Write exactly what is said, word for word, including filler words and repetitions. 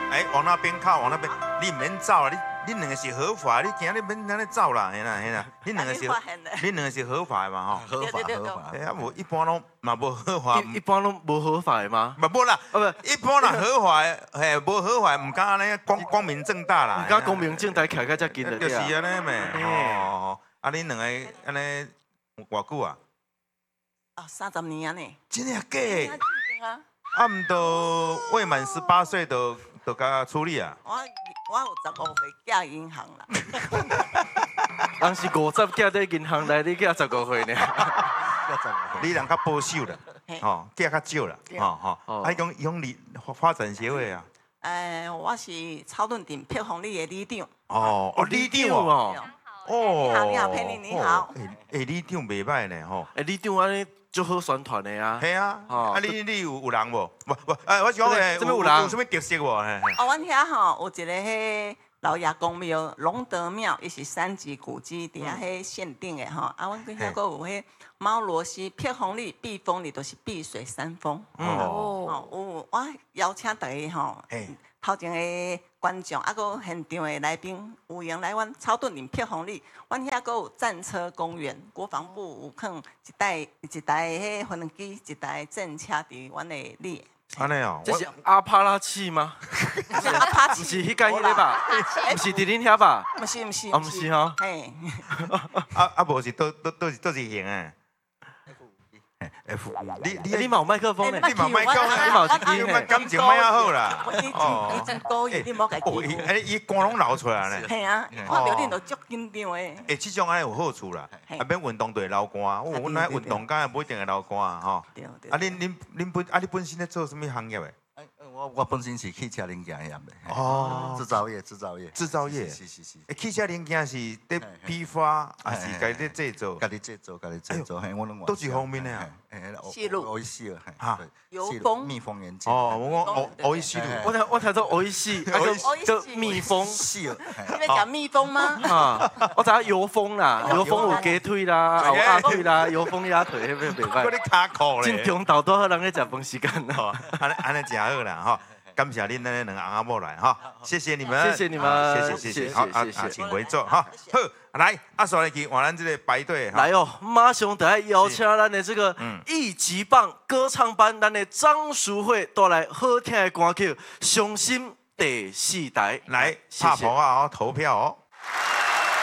哎，往那边靠，往那边，你唔免走啦，你你两个是合法，你今日免安尼走啦，嘿啦嘿啦，你两个是，你两个是合法的嘛吼？ 合法合法。 哎啊，无一般拢嘛无合法。 一一般拢无合法的吗？ 嘛无啦，不，一般啦合法的，嘿，无合法唔敢安尼光光明正大啦。 唔敢光明正大徛个遮近的。 就是安尼咩？哦，啊，恁两个安尼偌久啊？ 啊，三十年啊呢。 真诶假？啊，毋都未满十八岁就就甲处理啊？ 我我有十五岁寄银行啦。 人是五十寄在银行内，你寄十五岁呢？ 你人较保守啦，吼，寄较少啦，吼吼。啊，讲用理发展协会啊？ 诶，我是超顿顶票红利的理长。 哦，哦，理长哦。 哦。你好，你好，佩妮，你好。 诶，理长袂歹呢，吼。 诶，理长安尼。就好宣传的啊！ 系啊，啊你你有有人无？不不，哎，我讲诶， 这边有人， 有啥物特色无？ 哦，阮遐吼有一个迄老爷公庙龙德庙，伊是三级古迹，伫遐迄限定的吼。啊，阮遐个有迄猫罗溪、撇风里、避风里，都是避水山峰。哦，有我邀请大家吼，头前的观众，啊个现场的来宾，有闲来阮草屯林撇风里，阮遐个有战车公园，国防部有放一台一台迄飞行机，一台战车伫阮的里。 安尼哦， 这是阿帕拉契吗？ 不是阿帕契， 不是迄间迄个吧？不是伫恁遐吧？ 不是不是， 啊不是吼。 嘿， 啊啊无是倒倒倒是倒是型诶。F， 你你你冇麦克风咧？ 你冇麦克风， 你冇手机咧？ 感情麦啊好啦。 哦，真故意，你莫家己。 哎，伊肝拢流出来咧。 系啊，看到恁就足紧张诶。 哎，即种安尼有好处啦，啊免运动就会流汗。哦，阮那运动敢不一定会流汗吼。 对对。 啊，恁恁恁本啊，你本身咧做什么行业诶？ 我我本身是汽车零件业的。 哦。 制造业，制造业。 制造业。 是是是。 诶，汽车零件是伫批发，还是家己制造？ 家己制造，家己制造，嘿，我拢。 都是方面的啊。 西路。 欧系了， 哈。 油封。 蜜蜂元件。 哦，我我欧欧系路。 我听我听做欧系，就蜜蜂系了。 你在讲蜜蜂吗？ 啊，我知影油蜂啦，油蜂有鸡腿啦，有鸭腿啦，油蜂鸭腿，迄个袂歹。 嗰啲卡裤咧。 正中昼多好人咧食饭时间咯。安尼安尼真好啦，吼。感谢恁那两个阿某来哈，谢谢你们， 谢谢你们， 谢谢谢谢，好啊啊，请回座哈。好，来，啊，刷来去换咱这个排队来哦，马上就要邀请咱的这个一级棒歌唱班，咱的张淑慧带来好听的歌曲《伤心第四台》， 来，拍婆啊，投票哦。